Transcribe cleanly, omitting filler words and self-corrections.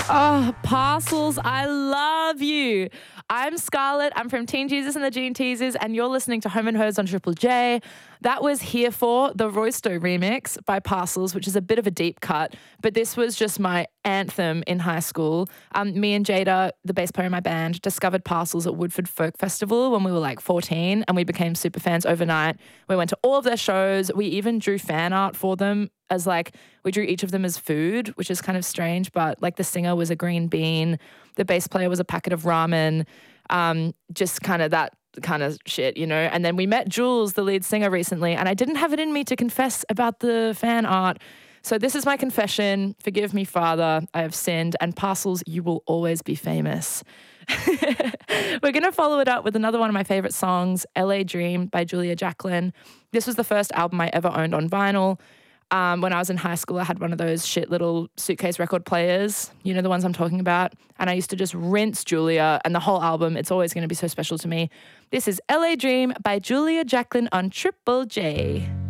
Oh, Parcels, I love you. I'm Scarlett. I'm from Teen Jesus and the Gene Teasers, and you're listening to Home and Hose on Triple J. That was Here For, the Roysto remix by Parcels, which is a bit of a deep cut, but this was just my anthem in high school. Me and Jada, the bass player in my band, discovered Parcels at Woodford Folk Festival when we were like 14, and we became super fans overnight. We went to all of their shows. We even drew fan art for them as like, we drew each of them as food, which is kind of strange, but like the singer was a green bean, the bass player was a packet of ramen, just kind of that kind of shit, you know. And then we met Jules, the lead singer, recently, and I didn't have it in me to confess about the fan art. So this is my confession. Forgive me, Father, I have sinned, and Parcels, you will always be famous. We're going to follow it up with another one of my favorite songs, LA Dream by Julia Jacklin. This was the first album I ever owned on vinyl. When I was in high school, I had one of those shit little suitcase record players, you know, the ones I'm talking about. And I used to just rinse Julia and the whole album. It's always going to be so special to me. This is LA Dream by Julia Jacklin on Triple J.